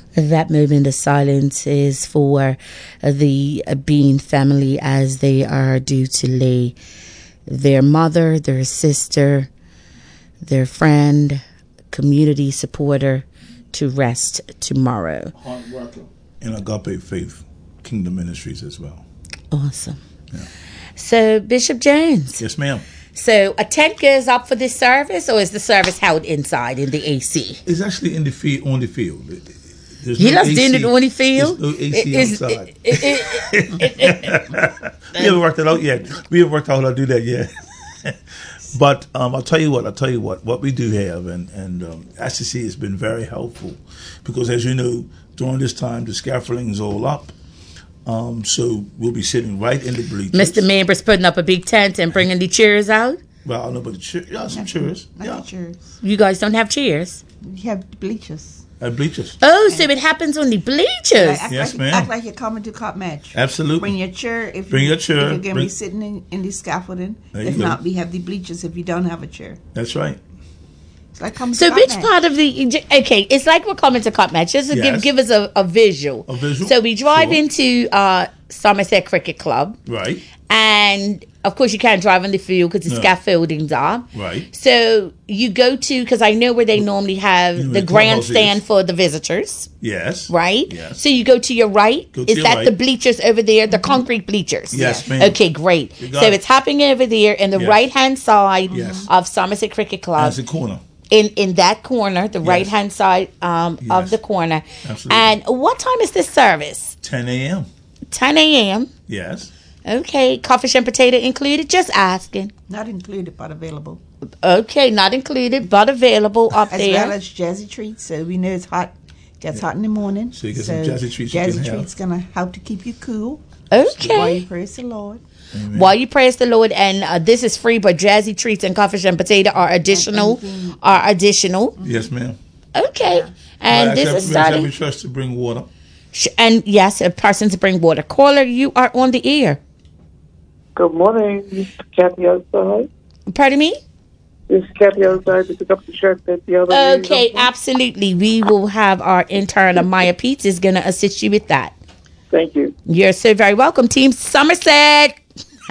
That moment of silence is for the Bean family as they are due to lay their mother, their sister, their friend, community supporter to rest tomorrow. Hard worker in Agape Faith Kingdom Ministries as well. Awesome. Yeah. So, Bishop Jones. Yes, ma'am. So, a tent goes up for this service, or is the service held inside in the AC? It's actually in the field, on the field. He loves doing it on the field. There's no AC outside. We haven't worked it out yet. We haven't worked out how to do that yet. But I'll tell you what we do have, and SCC has been very helpful because, as you know, during this time the scaffolding is all up. So we'll be sitting right in the bleachers. Mr. Mamber's putting up a big tent and bringing the chairs out. Well, I don't know about the chairs. Yeah, some chairs. Yeah. Chairs. You guys don't have chairs? You have bleachers. Bleachers. Oh, so it happens on the bleachers. Yes, ma'am. Act like you're coming to cop match. Absolutely. Bring your chair. Bring your chair. If you're going to be sitting in the scaffolding. If not, we have the bleachers if you don't have a chair. That's right. It's like coming So to which cop part of the... Okay, it's like we're coming to cop match. Just to Yes. give us a visual. A visual? So we drive Sure. into Somerset Cricket Club. Right. And, of course, you can't drive on the field because the No. scaffoldings are. Right. So you go to... Because I know where they normally have You know the where the clubhouse grandstand is. for the visitors. Yes. Right? Yes. So you go to your right. Go to Is your that right. the bleachers over there? The concrete bleachers? Yes, ma'am. Okay, great. You So got it. it's happening over there in the Yes. right-hand side Yes. of Somerset Cricket Club. That's the corner. In that corner, the right-hand side of Yes. the corner. Absolutely. And what time is this service? 10 a.m. 10 a.m. Yes. Okay, coffee and potato included? Just asking. Not included, but available. Okay, not included, but available up As there. well as jazzy treats. So we know it's hot. Gets hot in the morning. So you get some jazzy treats you Jazzy can have. treats gonna help to keep you cool. While Okay. you praise the Lord. Amen. While you praise the Lord, and this is free, but jazzy treats and coffee and potato are additional. Yes, ma'am. Okay, and this is starting. We trust to bring water. And yes, a person to bring water. Caller, you are on the air. Good morning. This is Kathy outside. Pardon me? This is Kathy outside to pick up the shirt that the other lady Okay, left. absolutely. We will have our intern, Amaya Peets, is going to assist you with that. Thank you. You're so very welcome, Team Somerset.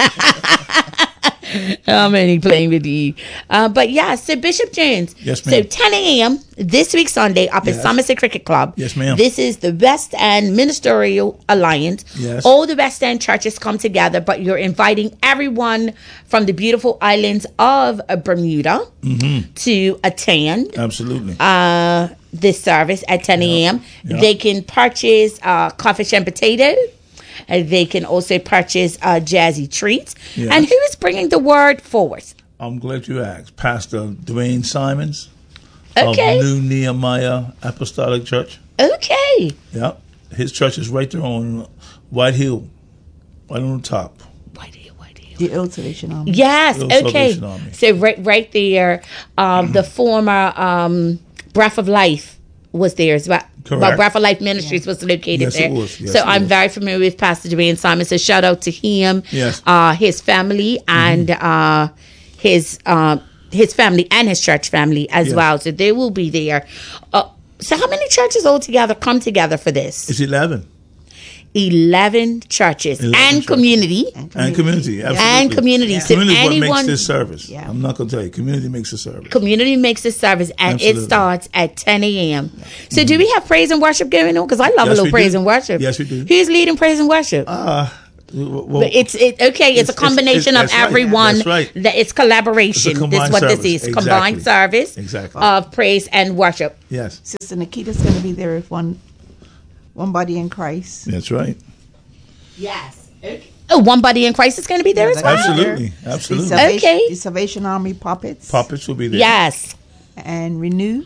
How many playing with you? But yeah, so Bishop Jones. Yes, So ma'am. 10 a.m. this week Sunday up at Yes. Somerset Cricket Club. Yes, ma'am. This is the West End Ministerial Alliance. Yes. All the West End churches come together, but you're inviting everyone from the beautiful islands of Bermuda to attend Absolutely. this service at 10 a.m. Yeah. They can purchase coffee and potato. They can also purchase jazzy treats. Yes. And who is bringing the word forward? I'm glad you asked. Pastor Dwayne Simons Okay. of New Nehemiah Apostolic Church. Okay. Yeah. His church is right there on White Hill, right on the top. White Hill. The Old Salvation Army. Yes. Little Okay. Salvation Army. So right there, the former Breath of Life was there as well. Correct. But Breath of Life Ministries was located Yes, there. it was. Yes, so it I'm was. very familiar with Pastor Dwayne Simon. So shout out to him, Yes. his family, and his family and his church family as Yes. well. So they will be there. So how many churches altogether come together for this? It's 11. 11 churches 11 and churches. community. And community, absolutely. And community. So Community is what anyone- makes this service. Yeah. I'm not going to tell you. Community makes the service. Community makes this service, and Absolutely. it starts at 10 a.m. So do we have praise and worship going on? Because I love Yes, a little we praise do. and worship. Yes, we do. Who's leading praise and worship? Well, But it's a combination of that's right. everyone. That's right. That it's collaboration. It's a This is combined what service. this is. Exactly. Combined service Exactly. of praise and worship. yes, Sister Nikita's going to be there with one body in Christ. that's right. Yes. Okay. Oh, one body in Christ is going to be there as well. Absolutely. Absolutely. Okay. The Salvation Army puppets. Puppets will be there. Yes. And Renew.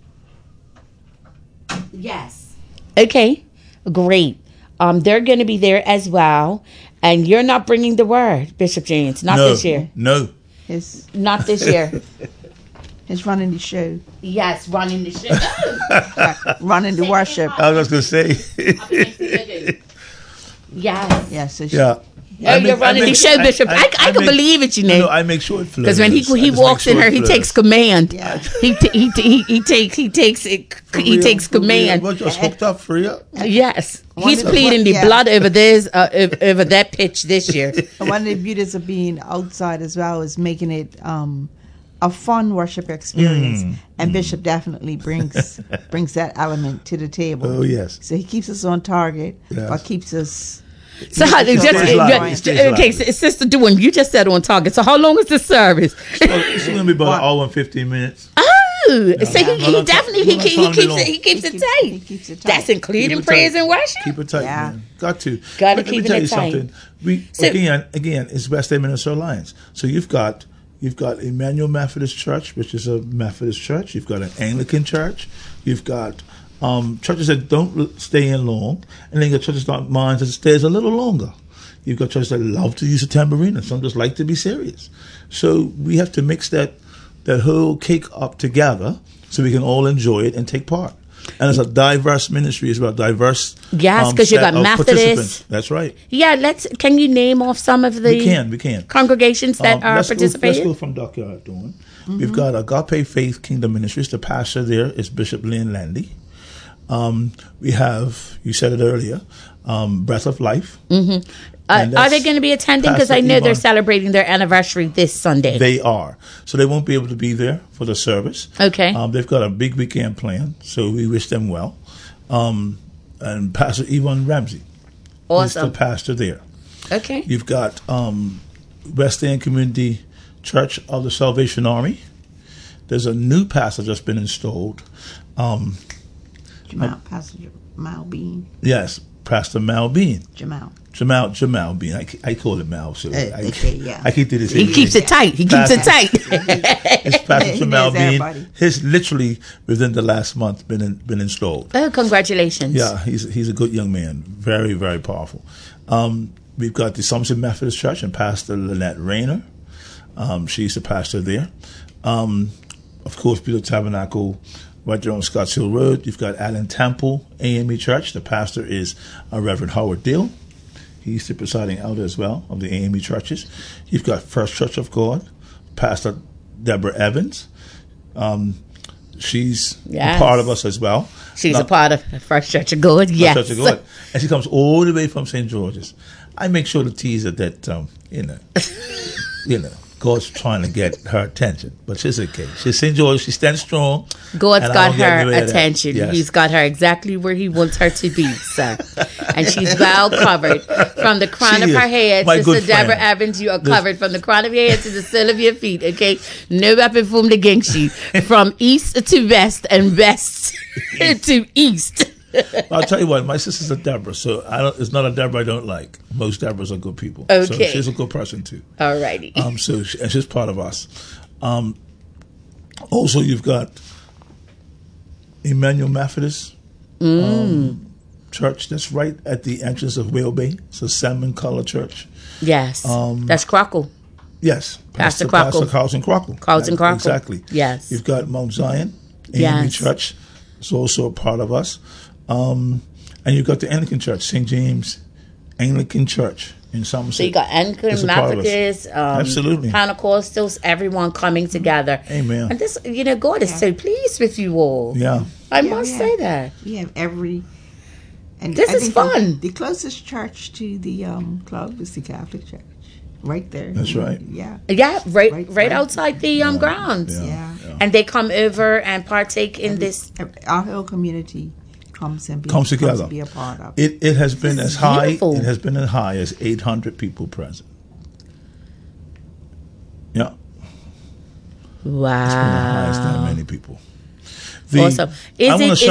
Yes. Okay. Great. They're going to be there as well. And you're not bringing the word, Bishop James. Not No. this year. No. His Not this year. running the show. Yes, running the show. Running the worship. I was going to say. Yes. Yeah, so Yeah. You're running the show, Bishop. I can believe it, you know. No, I make sure it flows. Because when he walks in her, he takes command. Yeah. He takes command. What, just hooked up for real? Yes. He's pleading the blood over this over that pitch this year. And one of the beauties of being outside as well is making it a fun worship experience. And Bishop definitely brings that element to the table. Oh, yes. So he keeps us on target, but keeps us... So Sister Dawn, you just said on target. So how long is the service? It's going to be about an hour and 15 minutes. So he definitely keeps it tight. He keeps it tight. That's including praise and worship. Keep it tight, man. Got to keep Let me tell you it tight. something. Again, it's West End Minister Alliance. So you've got Emmanuel Methodist Church, which is a Methodist church. You've got an Anglican church. You've got churches that don't stay in long, and then you got churches that mind that stays a little longer. You've got churches that love to use a tambourine, and some just like to be serious. So we have to mix that whole cake up together so we can all enjoy it and take part. And it's a diverse ministry. It's about diverse. Yes, because you got Methodists. That's right. Yeah, can you name off some of the we can congregations that are participating? Let's go from Dockyard Dawn. We've got Agape Faith Kingdom Ministries. The pastor there is Bishop Lynn Landy. We have, you said it earlier, Breath of Life. Are they going to be attending? Because I know they're celebrating their anniversary this Sunday. They are. So they won't be able to be there for the service. Okay. They've got a big weekend planned, so we wish them well. And Pastor Yvonne Ramsey is the pastor there. Okay. You've got West End Community Church of the Salvation Army. There's a new pastor just been installed. Pastor Jamal Bean. Yes, Pastor Mal Bean. Jamal Bean. I call it Mal. So I yeah. keep this. He keeps it tight. It's Pastor Jamal Bean. He's literally within the last month been installed. Oh, congratulations! Yeah, he's a good young man. Very, very powerful. We've got the Somerset Methodist Church and Pastor Lynette Rayner. She's the pastor there. Of course, Peter Tabernacle, right there on Scotts Hill Road. You've got Allen Temple AME Church. The pastor is Reverend Howard Dill. He's the presiding elder as well of the AME churches. You've got First Church of God, Pastor Deborah Evans. She's a part of us as well. She's a part of First Church of God, yes. First Church of God. And she comes all the way from St. George's. I make sure to tease her that, God's trying to get her attention, but she's okay. She's St. George. She stands strong. God's got her attention. Yes. He's got her exactly where he wants her to be, sir. And she's well covered from the crown of her head. Sister Deborah Evans, you are covered from the crown of your head to the sole of your feet, okay? No weapon formed against you. From east to west and west to east. I'll tell you what, my sister's a Deborah, so it's not a Deborah I don't like. Most Deborahs are good people. Okay. So she's a good person too. All righty. And she's part of us. Also, you've got Emmanuel Methodist Church that's right at the entrance of Whale Bay. It's a salmon color church. Yes. That's Crockle. Yes. Pastor Crockle. Pastor Carlson Crockle. Carlson Crockle. Exactly. Yes. You've got Mount Zion AME Church. It's also a part of us. And you've got the Anglican Church, St. James Anglican Church in Somerset. So you got Anglican, Methodist, absolutely, Pentecostals, everyone coming together. Amen. And this, God is so pleased with you all. Yeah. I must say that. We have every... And this is fun. The closest church to the club is the Catholic Church. Right there. That's right. Yeah. Yeah, right outside the grounds. Yeah. And they come over and partake in this. Our whole community comes together. To be a part of. It has been as high. It has been as high as 800 people present. Yeah. Wow. It's been the highest that many people. Awesome. I want to